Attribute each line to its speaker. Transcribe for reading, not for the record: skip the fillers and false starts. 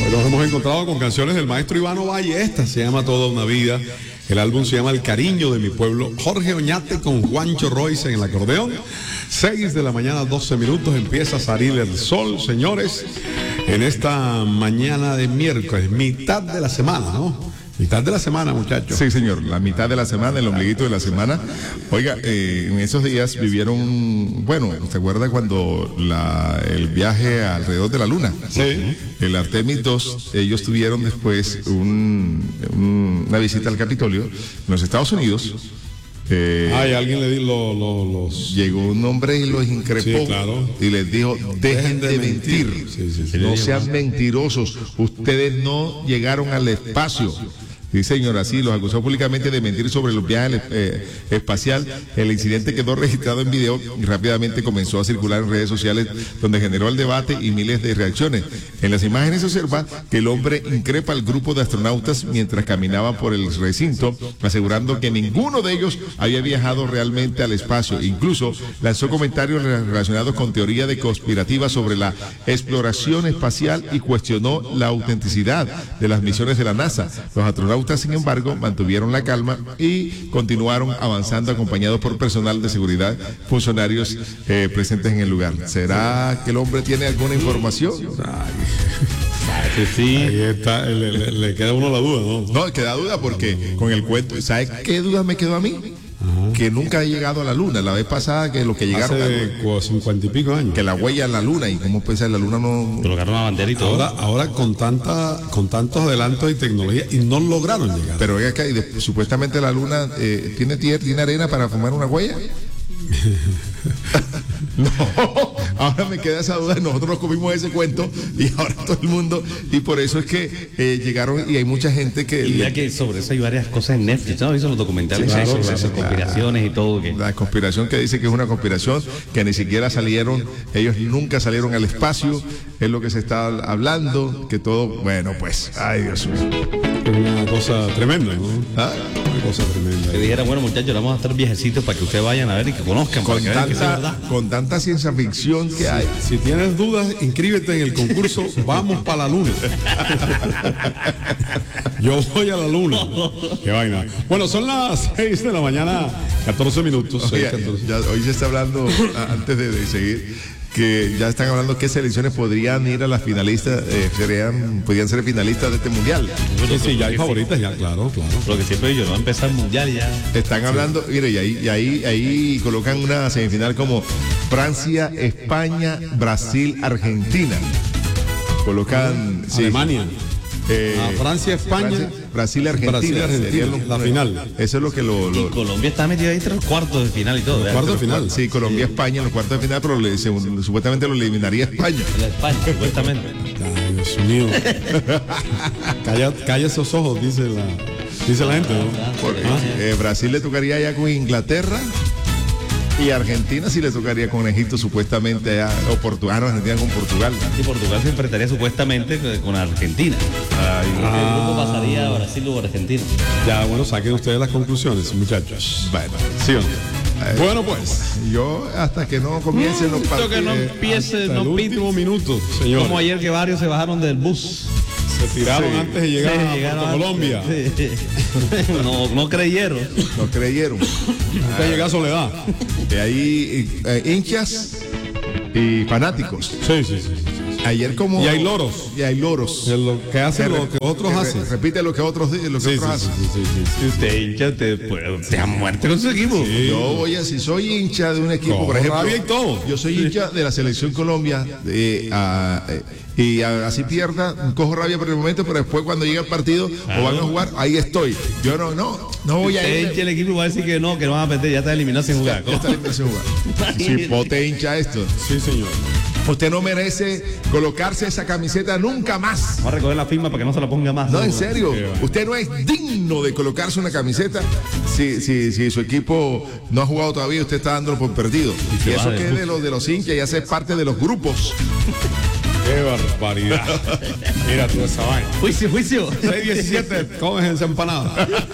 Speaker 1: Nos hemos encontrado con canciones del maestro Iván Ovalle. Esta se llama Toda una vida. El álbum se llama El cariño de mi pueblo. Jorge Oñate con Juancho Royce en el acordeón. 6 de la mañana, 12 minutos. Empieza a salir el sol, señores. En esta mañana de miércoles, mitad de la semana, ¿no? Mitad de la semana, muchachos.
Speaker 2: Sí, señor, la mitad de la semana, el ombliguito de la semana. Oiga, en esos días vivieron, bueno, ¿se acuerda cuando el viaje alrededor de la Luna?
Speaker 1: Sí.
Speaker 2: El Artemis 2, ellos tuvieron después una visita al Capitolio en los Estados Unidos.
Speaker 1: Alguien le dijo los...
Speaker 2: Llegó un hombre y los increpó,
Speaker 1: sí, claro,
Speaker 2: y les dijo, dejen de mentir.
Speaker 1: Sí.
Speaker 2: No sean mentirosos, ustedes no llegaron al espacio. Sí, señor, así los acusó públicamente de mentir sobre los viajes espacial. El incidente quedó registrado en video y rápidamente comenzó a circular en redes sociales, donde generó el debate y miles de reacciones. En las imágenes se observa que el hombre increpa al grupo de astronautas mientras caminaban por el recinto, asegurando que ninguno de ellos había viajado realmente al espacio. Incluso lanzó comentarios relacionados con teoría de conspirativa sobre la exploración espacial y cuestionó la autenticidad de las misiones de la NASA. Los astronautas, sin embargo, mantuvieron la calma y continuaron avanzando acompañados por personal de seguridad, funcionarios presentes en el lugar. ¿Será que el hombre tiene alguna información?
Speaker 1: Sí. Ahí está, le queda a uno la duda, ¿no?
Speaker 2: No, queda duda porque con el cuento, ¿sabes qué duda me quedó a mí? Que nunca ha llegado a la luna. La vez pasada que los que llegaron
Speaker 1: hace 50 y pico años,
Speaker 2: que la huella en la luna, y cómo puede ser la luna no
Speaker 3: colocaron una bandera y todo.
Speaker 1: Ahora con tantos adelantos y tecnología, y no lograron llegar.
Speaker 2: Pero oiga que supuestamente la luna tiene arena para formar una huella. No, ahora me queda esa duda. Nosotros nos comimos ese cuento y ahora todo el mundo, y por eso es que llegaron, y hay mucha gente que...
Speaker 3: Y ya que sobre eso hay varias cosas en Netflix, ¿no? Hizo los documentales,
Speaker 2: sí,
Speaker 3: sobre
Speaker 2: claro,
Speaker 3: esas conspiraciones y todo.
Speaker 2: La conspiración que dice que es una conspiración, que ni siquiera salieron, ellos nunca salieron al espacio, es lo que se está hablando, que todo, bueno, pues, ay Dios mío.
Speaker 1: Es una cosa tremenda, ¿no?
Speaker 2: ¿Ah?
Speaker 1: Una cosa tremenda.
Speaker 3: Que dijera, bueno, muchachos, vamos a hacer viajecitos para que ustedes vayan a ver y que conozcan.
Speaker 2: Con tanta ciencia ficción que hay.
Speaker 1: Si tienes dudas, inscríbete en el concurso Vamos para la Luna. Yo voy a la Luna. Qué vaina. Bueno, son las 6 de la mañana, 14 minutos.
Speaker 2: Oye, 14. Ya, hoy se está hablando, antes de seguir, que ya están hablando qué selecciones podrían ir a las finalistas, podrían ser finalistas de este mundial.
Speaker 1: Sí, ya hay favoritas, ya, claro.
Speaker 3: Lo que siempre yo, no va a empezar el mundial ya.
Speaker 2: Están hablando, mire, y ahí colocan una semifinal como Francia, España, Brasil, Argentina. Colocan
Speaker 1: Alemania. Francia, España,
Speaker 2: Brasil, Argentina,
Speaker 1: la final.
Speaker 2: Eso es lo que
Speaker 3: Y Colombia está metido ahí entre los cuartos de final y todo.
Speaker 1: Cuartos de final.
Speaker 2: Sí, Colombia, España en los cuartos de final, pero supuestamente lo eliminaría España.
Speaker 3: La España, supuestamente.
Speaker 1: Ay, Dios mío. Calla esos ojos, dice la gente, ¿no?
Speaker 2: Brasil le tocaría ya con Inglaterra. Y Argentina sí le tocaría con Egipto, supuestamente, allá, o Portugal, Argentina con Portugal.
Speaker 3: Y Portugal se enfrentaría supuestamente con Argentina. El grupo pasaría a Brasil o Argentina.
Speaker 1: Ya, bueno, saquen ustedes las conclusiones, muchachos.
Speaker 2: Bueno,
Speaker 1: ¿sí o no? Bueno, pues.
Speaker 2: Yo, hasta que no comiencen los partidos.
Speaker 3: Que no empiece,
Speaker 1: el último minuto, señor.
Speaker 3: Como ayer que varios se bajaron del bus.
Speaker 1: Se tiraron antes de llegar a Colombia.
Speaker 3: Sí. No creyeron.
Speaker 2: No creyeron.
Speaker 1: Usted llega a Soledad.
Speaker 2: Hay hinchas y fanáticos.
Speaker 1: Sí.
Speaker 2: Ayer como...
Speaker 1: Y hay loros. Lo que hacen lo que otros hacen.
Speaker 2: Repite lo que otros hacen.
Speaker 1: Sí.
Speaker 3: Si usted hincha, te ha muerto con su equipo.
Speaker 2: Sí. Yo si soy hincha de un equipo, por ejemplo,
Speaker 1: rabia y todo.
Speaker 2: Yo soy hincha de la selección Colombia, y así pierda, cojo rabia por el momento, pero después cuando llega el partido o van a jugar, ahí estoy. Yo no voy a ir.
Speaker 3: El equipo va a decir que no van a perder, ya está eliminado sin jugar.
Speaker 2: Ya está eliminado sin jugar. Si pote hincha esto.
Speaker 1: Sí, señor.
Speaker 2: Usted no merece colocarse esa camiseta nunca más.
Speaker 3: Vamos a recoger la firma para que no se la ponga más.
Speaker 2: No, en serio. Usted no es digno de colocarse una camiseta si su equipo no ha jugado todavía, usted está dándolo por perdido. Y eso que es de los hinchas y hace parte de los grupos.
Speaker 1: ¡Qué barbaridad! Mira tú esa vaina.
Speaker 3: Juicio.
Speaker 1: 6:17, comes esa empanada.